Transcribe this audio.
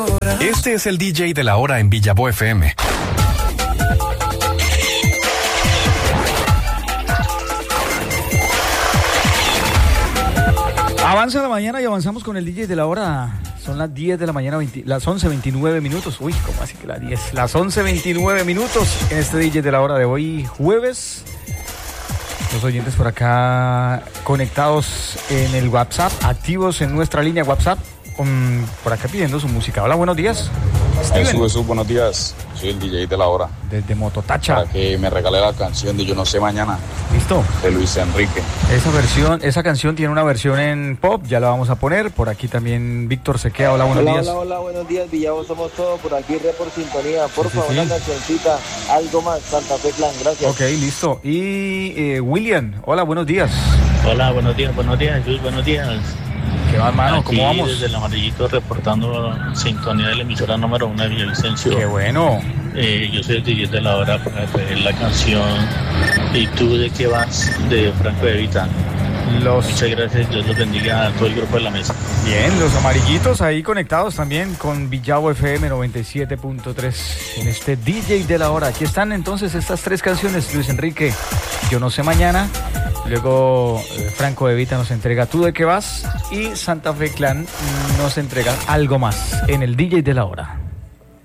Este es el DJ de la hora en Villavo FM. Avanza la mañana y avanzamos con el DJ de la hora. Son las 10 de la mañana, las 11:29 minutos. Uy, ¿cómo así que las 10? Las 11:29 minutos en este DJ de la hora de hoy, jueves. Los oyentes por acá conectados en el WhatsApp, activos en nuestra línea WhatsApp, por acá pidiendo su música. Hola, buenos días. Jesús, buenos días. Soy el DJ de la hora. Desde Mototacha. Para que me regale la canción de Yo No Sé Mañana. ¿Listo? De Luis Enrique. Esa canción tiene una versión en pop, ya la vamos a poner. Por aquí también Víctor Sequea. Hola, buenos días. Hola, buenos días, Villavo, somos todos por aquí, por sintonía. Por favor, una cancioncita, algo más, Santa Fe Clan, gracias. Ok, listo. Y William, hola, buenos días. Hola, buenos días, Jesús, buenos días. ¿Qué va, hermano? Aquí, ¿Cómo vamos? Desde el Amarillito reportando sintonía de la emisora número 1 de Villavicencio. ¡Qué bueno! Yo soy el DJ de la hora para pedir la canción ¿Y tú de qué vas? De Franco De Vita. Muchas gracias, Dios los bendiga a todo el grupo de la mesa. Bien, los amarillitos ahí conectados también con Villavo FM 97.3 en este DJ de la hora. Aquí están entonces estas tres canciones, Luis Enrique, Yo No Sé Mañana, luego Franco De Vita nos entrega Tú de qué vas y Santa Fe Clan nos entrega algo más en el DJ de la hora.